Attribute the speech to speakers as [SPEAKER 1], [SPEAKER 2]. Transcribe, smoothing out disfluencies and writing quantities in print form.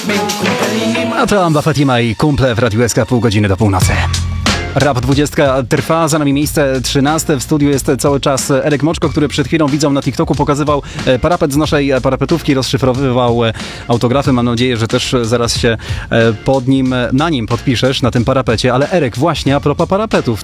[SPEAKER 1] A to Amba Fatima i kumple w Radiu SK, pół godziny do północy. Rap 20 trwa, za nami miejsce 13. W studiu jest cały czas Erek Moczko, który przed chwilą widzom na TikToku pokazywał parapet z naszej parapetówki, rozszyfrowywał autografy. Mam nadzieję, że też zaraz się na nim podpiszesz, na tym parapecie. Ale Erek, właśnie a propos parapetów.